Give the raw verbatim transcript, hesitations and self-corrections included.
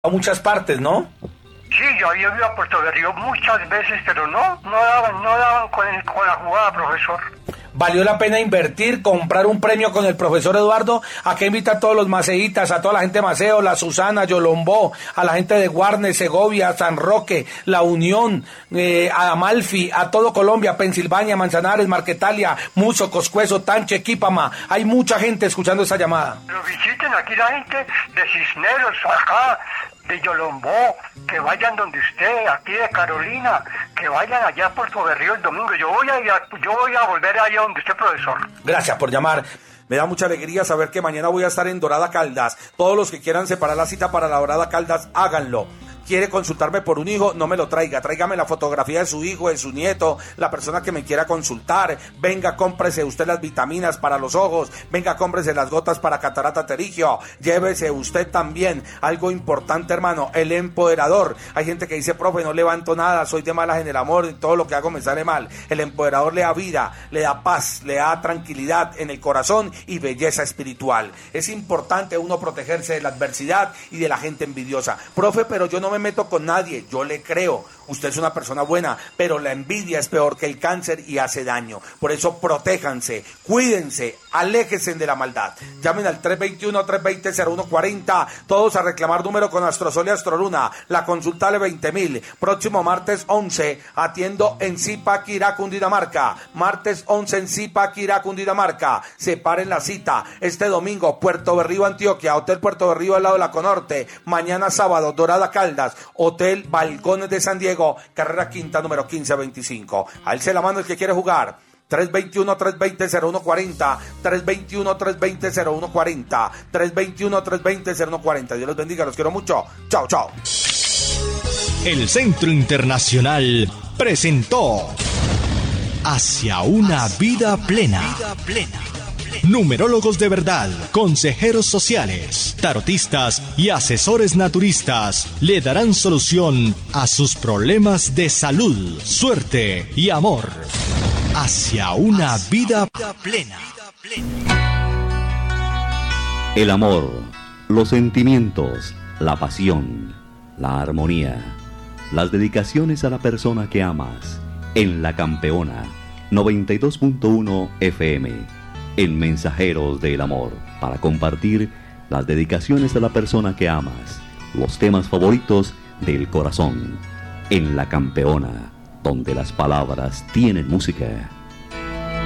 a muchas partes, ¿no? Sí, yo había ido a Puerto Berrío muchas veces, pero no, no daban, no daban con, el, con la jugada, profesor. Valió la pena invertir, comprar un premio con el profesor Eduardo. Acá invita a todos los maceitas, a toda la gente de Maceo, la Susana, Yolombó, a la gente de Guarne, Segovia, San Roque, La Unión, eh, a Amalfi, a todo Colombia, Pensilvania, Manzanares, Marquetalia, Muso, Coscuezo, Tanche, Quípama. Hay mucha gente escuchando esa llamada. Pero visiten aquí la gente de Cisneros, acá, de Yolombó, que vayan donde usted, aquí de Carolina, que vayan allá a Puerto Berrío el domingo. Yo voy a, yo voy a volver allá donde usted, profesor. Gracias por llamar. Me da mucha alegría saber que mañana voy a estar en Dorada Caldas. Todos los que quieran separar la cita para la Dorada Caldas, háganlo. Quiere consultarme por un hijo, no me lo traiga, tráigame la fotografía de su hijo, de su nieto, la persona que me quiera consultar. Venga, cómprese usted las vitaminas para los ojos, venga, cómprese las gotas para catarata pterigio, llévese usted también algo importante, hermano, el empoderador. Hay gente que dice, profe, no levanto nada, soy de malas en el amor, todo lo que hago me sale mal. El empoderador le da vida, le da paz, le da tranquilidad en el corazón y belleza espiritual. Es importante uno protegerse de la adversidad y de la gente envidiosa. Profe, pero yo no me meto con nadie, yo le creo, usted es una persona buena, pero la envidia es peor que el cáncer y hace daño. Por eso protéjanse, cuídense, aléjense de la maldad. Llamen al tres dos uno, tres dos cero, cero uno cuatro cero, todos a reclamar número con Astrosol y Astroluna. La consulta vale veinte mil. Próximo martes once, atiendo en Zipaquirá, Cundinamarca. Martes once en Zipaquirá, Cundinamarca. Separen la cita. Este domingo, Puerto Berrío, Antioquia, Hotel Puerto Berrío al lado de la Conorte. Mañana sábado, Dorada Caldas, Hotel Balcones de San Diego, carrera quinta, número quince veinticinco. Alce la mano el que quiere jugar. tres dos uno, tres dos cero, cero uno cuatro cero, tres dos uno, tres dos cero, cero uno cuatro cero, tres dos uno, tres dos cero, cero uno cuatro cero. Dios los bendiga, los quiero mucho. Chao, chao. El Centro Internacional presentó Hacia una vida plena. Numerólogos de verdad, consejeros sociales, tarotistas y asesores naturistas le darán solución a sus problemas de salud, suerte y amor. Hacia una vida plena. El amor, los sentimientos, la pasión, la armonía, las dedicaciones a la persona que amas. En La Campeona, noventa y dos punto uno F M. En Mensajeros del Amor, para compartir las dedicaciones a la persona que amas, los temas favoritos del corazón. En La Campeona, donde las palabras tienen música.